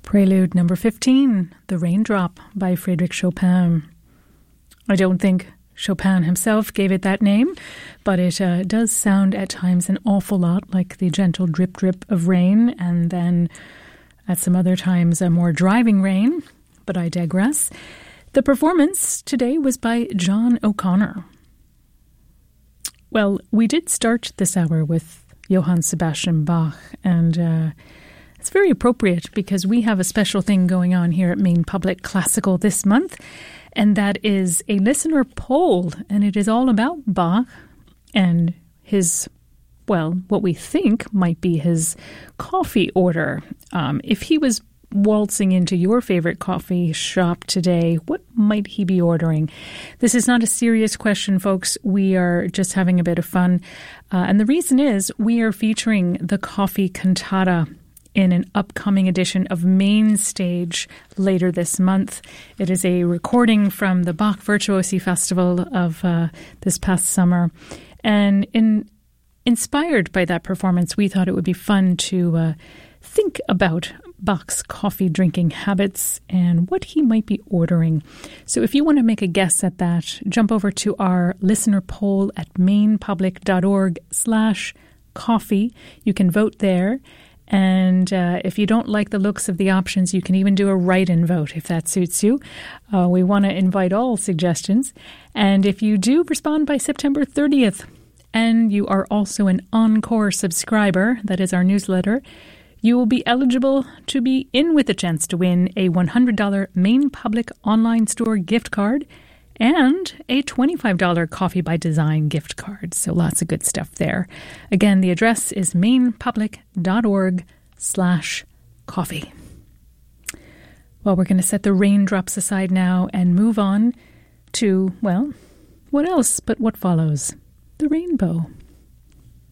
Prelude number 15, The Raindrop by Frédéric Chopin. I don't think Chopin himself gave it that name, but it does sound at times an awful lot like the gentle drip drip of rain, and then at some other times a more driving rain, but I digress. The performance today was by John O'Connor. Well, we did start this hour with Johann Sebastian Bach, and it's very appropriate because we have a special thing going on here at Maine Public Classical this month, and that is a listener poll, and it is all about Bach and his, well, what we think might be his coffee order. If he was waltzing into your favorite coffee shop today, what might he be ordering? This is not a serious question, folks. We are just having a bit of fun. And the reason is we are featuring the Coffee Cantata in an upcoming edition of Main Stage later this month. It is a recording from the Bach Virtuosi Festival of this past summer. And inspired by that performance, we thought it would be fun to think about Bach's coffee drinking habits and what he might be ordering. So if you want to make a guess at that, jump over to our listener poll at mainpublic.org/coffee. You can vote there. And if you don't like the looks of the options, you can even do a write-in vote if that suits you. We want to invite all suggestions. And if you do respond by September 30th, and you are also an Encore subscriber, that is our newsletter, you will be eligible to be in with a chance to win a $100 Maine Public Online Store gift card and a $25 Coffee by Design gift card. So lots of good stuff there. Again, the address is mainpublic.org/coffee. Well, we're going to set the raindrops aside now and move on to, well, what else but what follows? The rainbow.